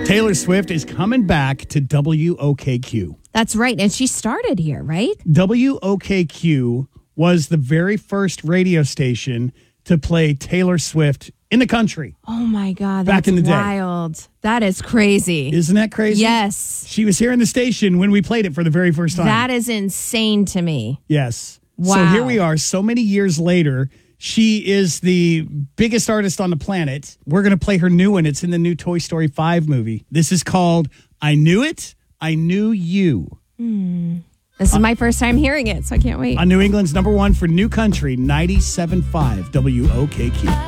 Taylor Swift is coming back to WOKQ. That's right. And she started here, right? WOKQ was the very first radio station to play Taylor Swift in the country. Oh, my God. Back in the day. Wild. That is crazy. Isn't that crazy? Yes. She was here in the station when we played it for the very first time. That is insane to me. Yes. Wow. So here we are so many years later. She is the biggest artist on the planet. We're going to play her new one. It's in the new Toy Story 5 movie. This is called I Knew It, I Knew You. This is my first time hearing it, so I can't wait. On New England's #1 for New Country, 97.5 WOKQ.